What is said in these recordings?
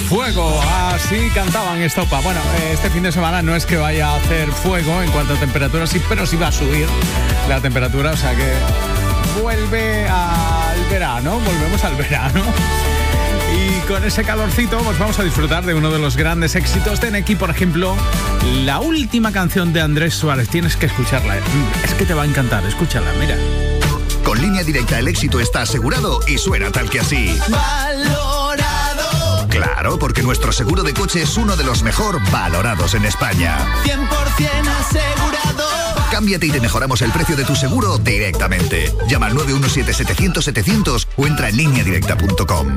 Fuego, así cantaban Estopa. Bueno, este fin de semana no es que vaya a hacer fuego en cuanto a temperatura, sí, pero sí va a subir la temperatura, o sea que vuelve al verano, volvemos al verano. Y con ese calorcito pues vamos a disfrutar de uno de los grandes éxitos de Neki, por ejemplo, la última canción de Andrés Suárez. Tienes que escucharla, es que te va a encantar, escúchala, mira. Con Línea Directa el éxito está asegurado y suena tal que así. ¡Valorado! Claro, porque nuestro seguro de coche es uno de los mejor valorados en España. 100% asegurado. Cámbiate y te mejoramos el precio de tu seguro directamente. Llama al 917-700-700 o entra en lineadirecta.com.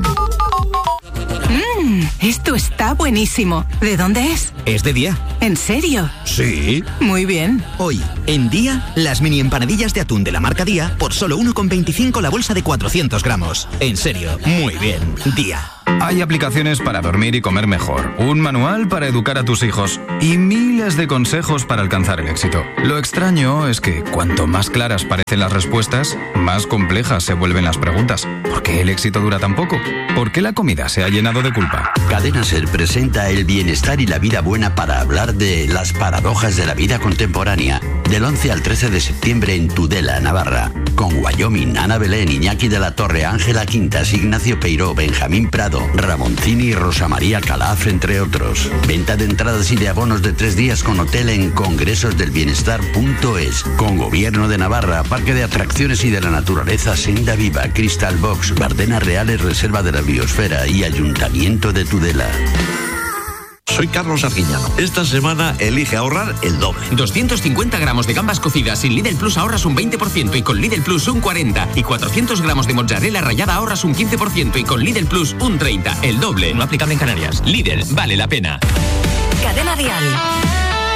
Esto está buenísimo. ¿De dónde es? Es de Día. ¿En serio? Sí. Muy bien. Hoy, en Día, las mini empanadillas de atún de la marca Día por solo 1,25 la bolsa de 400 gramos. En serio, muy bien. Día. Hay aplicaciones para dormir y comer mejor, un manual para educar a tus hijos y miles de consejos para alcanzar el éxito. Lo extraño es que cuanto más claras parecen las respuestas, más complejas se vuelven las preguntas. ¿Por qué el éxito dura tan poco? ¿Por qué la comida se ha llenado de culpa? Cadena SER presenta el bienestar y la vida buena para hablar de las paradojas de la vida contemporánea. Del 11 al 13 de septiembre en Tudela, Navarra. Con Wyoming, Ana Belén, Iñaki de la Torre, Ángela Quintas, Ignacio Peiró, Benjamín Prado, Ramoncini y Rosa María Calaf, entre otros. Venta de entradas y de abonos de 3 días con hotel en congresosdelbienestar.es. Con Gobierno de Navarra, Parque de Atracciones y de la Naturaleza Senda Viva, Crystal Box, Bardenas Reales, Reserva de la Biosfera y Ayuntamiento de Tudela. Soy Carlos Arguiñano. Esta semana elige ahorrar el doble. 250 gramos de gambas cocidas sin Lidl Plus ahorras un 20% y con Lidl Plus un 40%. Y 400 gramos de mozzarella rallada ahorras un 15% y con Lidl Plus un 30%. El doble. No aplicable en Canarias. Lidl, vale la pena. Cadena Dial.